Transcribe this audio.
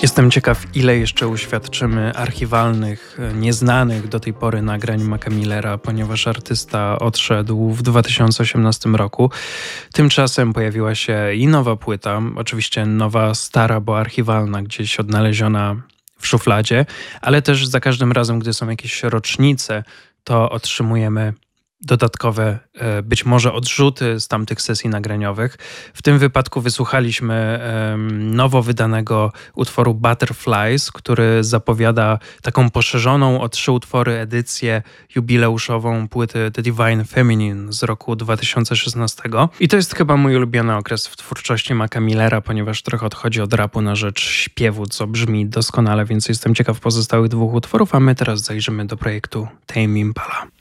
Jestem ciekaw, ile jeszcze uświadczymy archiwalnych, nieznanych do tej pory nagrań Maca Millera, ponieważ artysta odszedł w 2018 roku. Tymczasem pojawiła się i nowa płyta, oczywiście nowa, stara, bo archiwalna, gdzieś odnaleziona w szufladzie, ale też za każdym razem, gdy są jakieś rocznice, to otrzymujemy dodatkowe, być może odrzuty z tamtych sesji nagraniowych. W tym wypadku wysłuchaliśmy nowo wydanego utworu Butterflies, który zapowiada taką poszerzoną o 3 utwory edycję jubileuszową płyty The Divine Feminine z roku 2016. I to jest chyba mój ulubiony okres w twórczości Maca Millera, ponieważ trochę odchodzi od rapu na rzecz śpiewu, co brzmi doskonale, więc jestem ciekaw pozostałych 2 utworów, a my teraz zajrzymy do projektu Tame Impala.